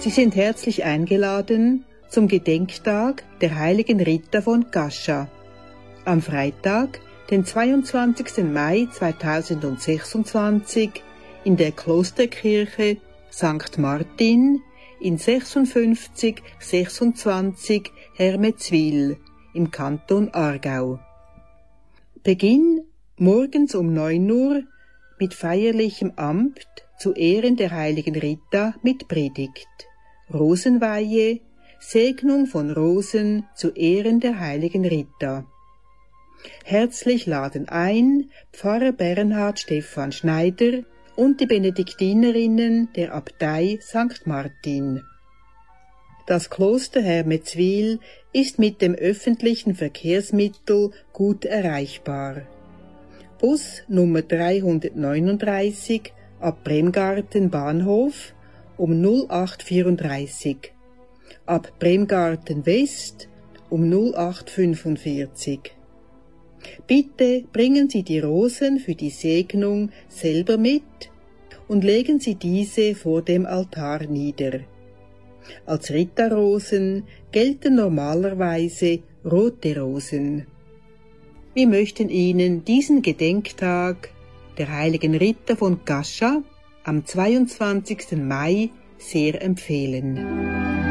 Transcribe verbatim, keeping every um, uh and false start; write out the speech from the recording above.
Sie sind herzlich eingeladen zum Gedenktag der heiligen Rita von Cascia am Freitag, den zweiundzwanzigsten Mai zweitausendsechsundzwanzig in der Klosterkirche Sankt Martin in sechsundfünfzig sechsundzwanzig Hermeswil im Kanton Aargau. Beginn morgens um neun Uhr mit feierlichem Amt zu Ehren der heiligen Rita mit Predigt, Rosenweihe, Segnung von Rosen zu Ehren der heiligen Rita. Herzlich laden ein Pfarrer Bernhard Stephan Schneider und die Benediktinerinnen der Abtei Sankt Martin. Das Kloster Hermeswil ist mit dem öffentlichen Verkehrsmittel gut erreichbar. Bus Nummer dreihundertneununddreißig ab Bremgarten Bahnhof um null acht vierunddreißig, ab Bremgarten West um null acht fünfundvierzig. Bitte bringen Sie die Rosen für die Segnung selber mit und legen Sie diese vor dem Altar nieder. Als Rita-Rosen gelten normalerweise rote Rosen. Wir möchten Ihnen diesen Gedenktag der heiligen Rita von Cascia am zweiundzwanzigsten Mai sehr empfehlen.